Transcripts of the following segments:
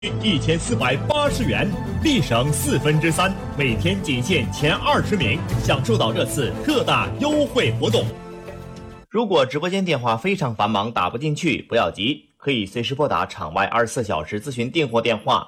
1480元，立省3/4，每天仅限前20名，享受到这次特大优惠活动。如果直播间电话非常繁忙打不进去，不要急，可以随时拨打场外24小时咨询订货电话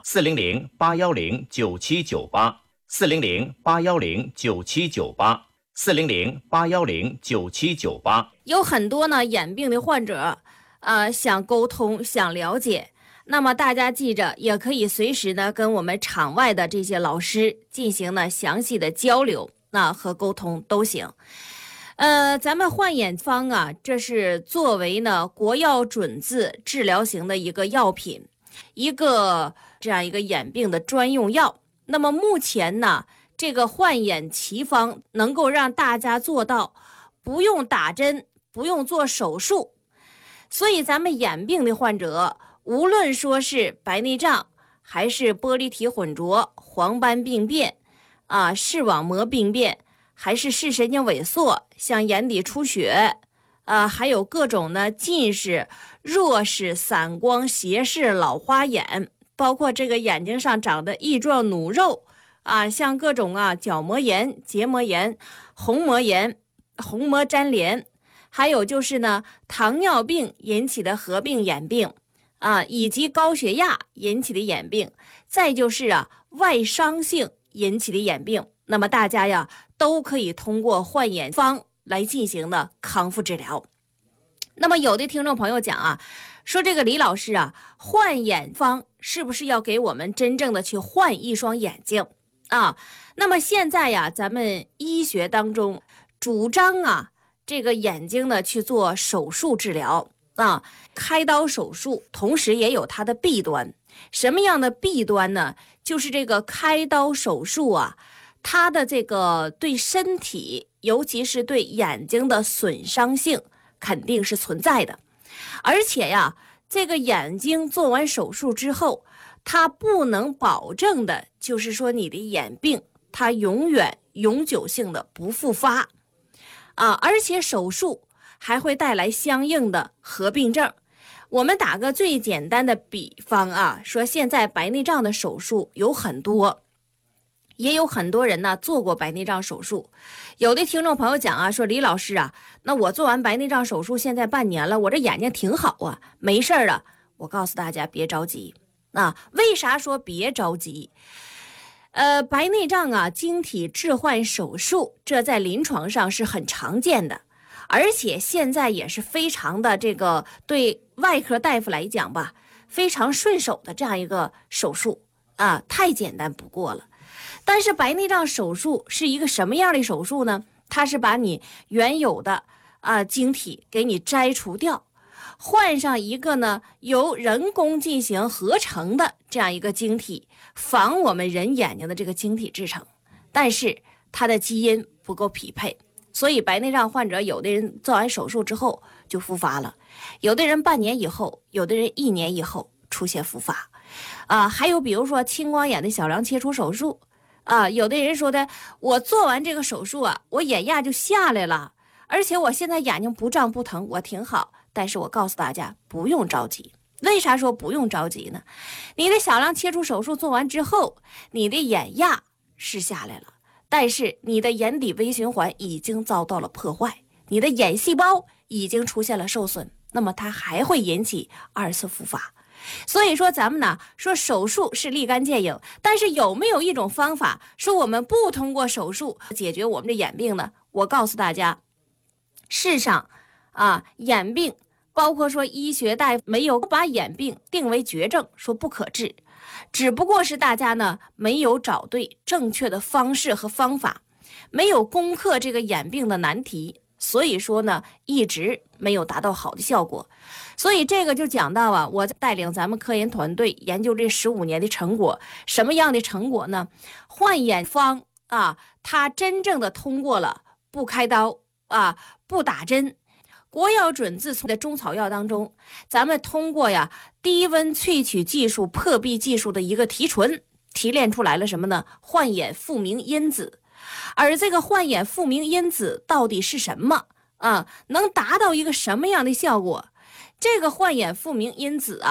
400-810-9798，400-810-9798，400-810-9798。 有很多呢眼病的患者，想沟通，想了解。那么大家记着，也可以随时呢跟我们场外的这些老师进行呢详细的交流，和沟通都行。咱们焕眼方啊，这是作为呢国药准字治疗型的一个药品，这样一个眼病的专用药。那么目前呢，这个焕眼奇方能够让大家做到不用打针，不用做手术，所以咱们眼病的患者，无论说是白内障，还是玻璃体混浊、黄斑病变视网膜病变，还是视神经萎缩，像眼底出血还有各种呢近视、弱视、散光、斜视、老花眼，包括这个眼睛上长的翼状弩肉像各种角膜炎、结膜炎、虹膜炎、虹膜粘连，还有就是呢糖尿病引起的合并眼病以及高血压引起的眼病，再就是外伤性引起的眼病，那么大家呀都可以通过焕眼方来进行的康复治疗。那么有的听众朋友讲说这个李老师焕眼方是不是要给我们真正的去换一双眼睛那么现在呀，咱们医学当中主张这个眼睛呢去做手术治疗开刀手术，同时也有它的弊端。什么样的弊端呢？就是这个开刀手术它的这个对身体，尤其是对眼睛的损伤性肯定是存在的。而且这个眼睛做完手术之后，它不能保证的就是说你的眼病它永久性的不复发而且手术还会带来相应的合并症。我们打个最简单的比方说现在白内障的手术有很多，也有很多人呢做过白内障手术。有的听众朋友讲说李老师那我做完白内障手术现在半年了，我这眼睛挺好没事了。我告诉大家别着急为啥说别着急？白内障晶体置换手术，这在临床上是很常见的，而且现在也是非常的这个对外科大夫来讲吧，非常顺手的这样一个手术太简单不过了。但是白内障手术是一个什么样的手术呢？它是把你原有的晶体给你摘除掉，换上一个呢由人工进行合成的这样一个晶体，仿我们人眼睛的这个晶体制成，但是它的基因不够匹配，所以白内障患者有的人做完手术之后就复发了，有的人半年以后，有的人1年以后出现复发还有比如说青光眼的小梁切除手术有的人说的，我做完这个手术我眼压就下来了，而且我现在眼睛不胀不疼，我挺好。但是我告诉大家不用着急。为啥说不用着急呢？你的小梁切除手术做完之后，你的眼压是下来了，但是你的眼底微循环已经遭到了破坏，你的眼细胞已经出现了受损，那么它还会引起2次复发。所以说咱们呢说手术是立竿见影，但是有没有一种方法说我们不通过手术解决我们的眼病呢？我告诉大家，世上眼病包括说医学大夫没有把眼病定为绝症，说不可治，只不过是大家呢没有找对正确的方式和方法，没有攻克这个眼病的难题，所以说呢一直没有达到好的效果。所以这个就讲到我带领咱们科研团队研究这15年的成果。什么样的成果呢？焕眼方它真正的通过了不开刀不打针。国药准字的中草药当中，咱们通过低温萃取技术、破壁技术的一个提纯，提炼出来了什么呢？焕眼复明因子。而这个焕眼复明因子到底是什么能达到一个什么样的效果？这个焕眼复明因子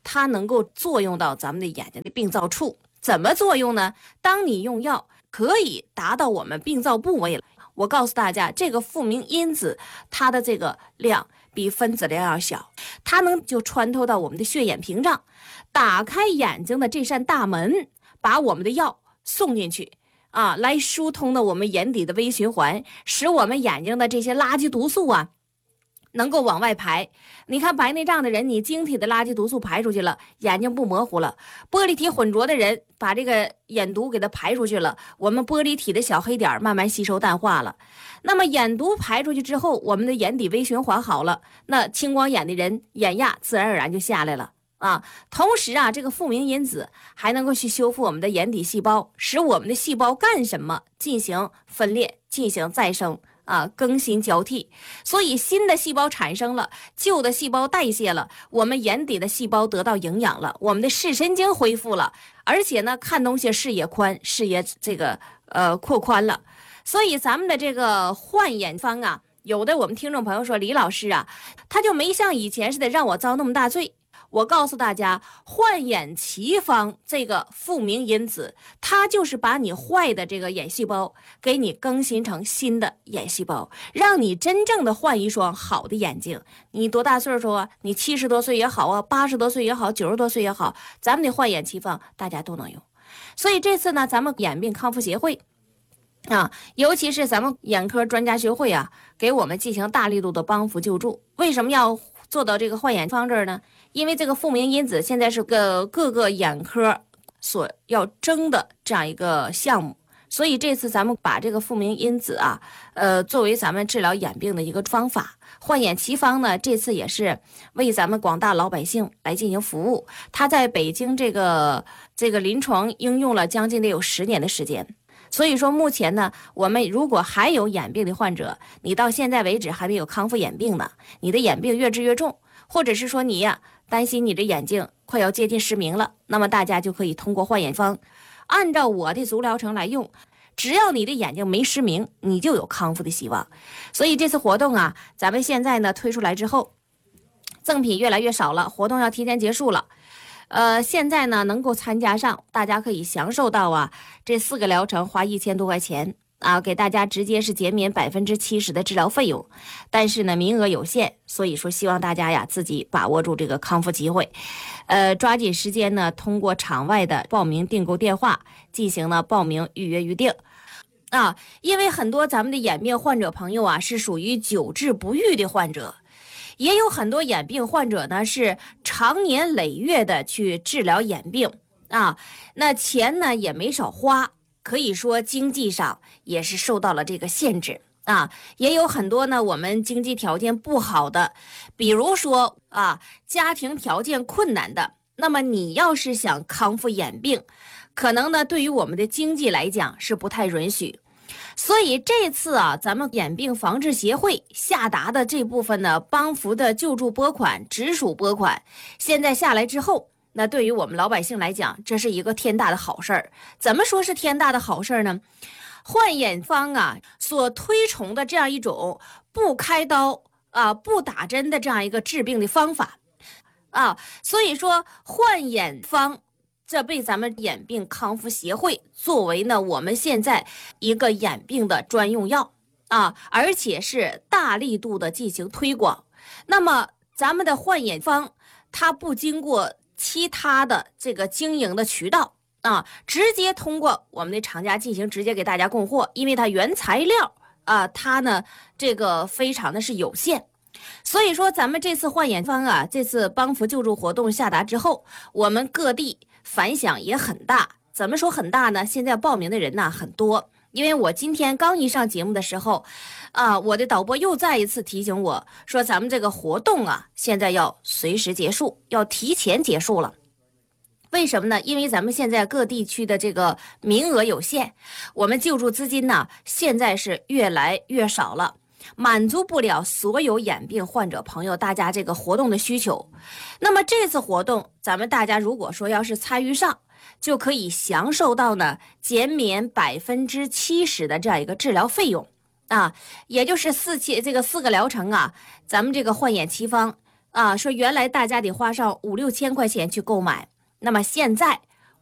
它能够作用到咱们的眼睛的病灶处。怎么作用呢？当你用药可以达到我们病灶部位了。我告诉大家，这个复明因子它的这个量比分子量要小，它能就穿透到我们的血眼屏障，打开眼睛的这扇大门，把我们的药送进去来疏通的我们眼底的微循环，使我们眼睛的这些垃圾毒素能够往外排。你看白内障的人，你晶体的垃圾毒素排出去了，眼睛不模糊了；玻璃体混浊的人，把这个眼毒给它排出去了，我们玻璃体的小黑点慢慢吸收淡化了。那么眼毒排出去之后，我们的眼底微循环好了，那青光眼的人眼压自然而然就下来了同时这个复明因子还能够去修复我们的眼底细胞，使我们的细胞干什么？进行分裂，进行再生更新交替。所以新的细胞产生了，旧的细胞代谢了，我们眼底的细胞得到营养了，我们的视神经恢复了，而且呢看东西视野宽，视野这个扩宽了。所以咱们的这个焕眼方有的我们听众朋友说，李老师他就没像以前似的让我遭那么大罪。我告诉大家，焕眼奇方这个复明因子，它就是把你坏的这个眼细胞给你更新成新的眼细胞，让你真正的换一双好的眼睛。你多大岁数你70多岁也好80多岁也好90多岁也好，咱们的焕眼奇方大家都能用。所以这次呢，咱们眼病康复协会尤其是咱们眼科专家学会给我们进行大力度的帮扶救助。为什么要做到这个焕眼方这儿呢？因为这个复明因子现在是各个眼科所要争的这样一个项目，所以这次咱们把这个复明因子作为咱们治疗眼病的一个方法。焕眼奇方呢，这次也是为咱们广大老百姓来进行服务。它在北京这个临床应用了将近得有10年的时间。所以说目前呢，我们如果还有眼病的患者，你到现在为止还没有康复眼病呢，你的眼病越治越重，或者是说你担心你的眼睛快要接近失明了，那么大家就可以通过焕眼方，按照我的足疗程来用，只要你的眼睛没失明，你就有康复的希望。所以这次活动咱们现在呢推出来之后，赠品越来越少了，活动要提前结束了。现在呢能够参加上，大家可以享受到这4个疗程花1000多块钱给大家直接是减免70%的治疗费用。但是呢名额有限，所以说希望大家自己把握住这个康复机会，抓紧时间呢通过场外的报名订购电话进行呢报名预约预定因为很多咱们的眼病患者朋友是属于久治不愈的患者。也有很多眼病患者呢是长年累月的去治疗眼病那钱呢也没少花，可以说经济上也是受到了这个限制也有很多呢我们经济条件不好的，比如说家庭条件困难的，那么你要是想康复眼病，可能呢对于我们的经济来讲是不太允许。所以这次咱们眼病防治协会下达的这部分呢帮扶的救助拨款直属拨款，现在下来之后，那对于我们老百姓来讲，这是一个天大的好事儿。怎么说是天大的好事儿呢？焕眼方所推崇的这样一种不开刀不打针的这样一个治病的方法所以说焕眼方这被咱们眼病康复协会作为呢我们现在一个眼病的专用药而且是大力度的进行推广。那么咱们的焕眼方它不经过其他的这个经营的渠道直接通过我们的厂家进行直接给大家供货，因为它原材料它呢这个非常的是有限。所以说咱们这次焕眼方这次帮扶救助活动下达之后，我们各地反响也很大。怎么说很大呢？现在报名的人很多。因为我今天刚一上节目的时候我的导播又再一次提醒我说，咱们这个活动现在要随时结束，要提前结束了。为什么呢？因为咱们现在各地区的这个名额有限，我们救助资金呢现在是越来越少了，满足不了所有眼病患者朋友大家这个活动的需求。那么这次活动咱们大家如果说要是参与上，就可以享受到呢减免70%的这样一个治疗费用也就是4个疗程咱们这个焕眼奇方说原来大家得花上5、6千块钱去购买，那么现在